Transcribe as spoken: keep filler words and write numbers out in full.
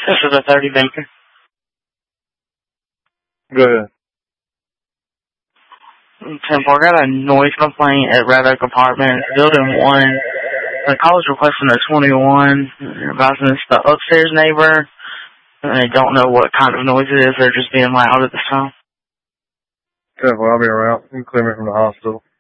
This is a thirty Baker. Go ahead. ten four, got a noise complaint at Red Oak Apartments, building one. The call is requesting a twenty-one, advising it's the upstairs neighbor, and they don't know what kind of noise it is, they're just being loud at this time. ten four, I'll be around. You can clear me from the hospital.